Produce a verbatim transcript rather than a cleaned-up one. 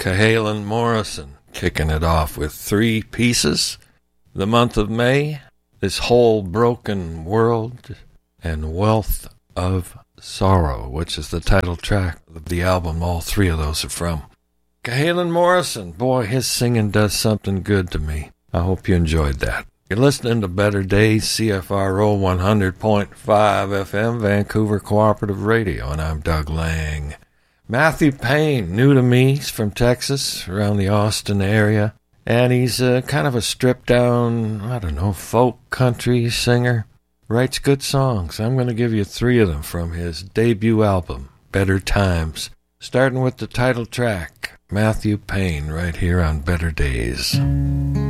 Cahalan Morrison, kicking it off with Three Pieces, The Month of May, This Whole Broken World, and Wealth of Sorrow, which is the title track of the album all three of those are from. Cahalan Morrison, boy, his singing does something good to me. I hope you enjoyed that. You're listening to Better Days, C F R O one hundred point five F M, Vancouver Cooperative Radio, and I'm Doug Lang. Matthew Payne, new to me, he's from Texas, around the Austin area, and he's uh, kind of a stripped-down, I don't know, folk country singer. Writes good songs. I'm going to give you three of them from his debut album, Better Times, starting with the title track, Matthew Payne, right here on Better Days.